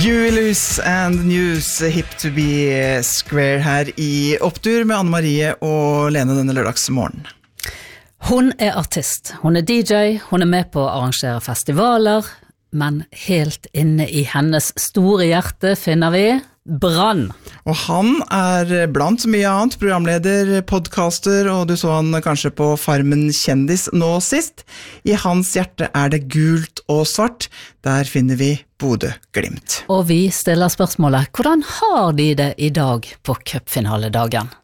Huey Lewis and News, hip to be square her I Opptur med Anne Marie og Lene denne lørdagsmorgen. Hun artist, hun DJ, hun med på å arrangere festivaler, men helt inne I hennes store hjerte finner vi Brann. Og han blant mye annet programleder, podcaster, og du så han kanskje på Farmen Kjendis nå sist. I hans hjerte det gult og svart. Der finner vi Bodø Glimt. Og vi stiller spørsmålet, hvordan har de det I dag på cupfinaledagen?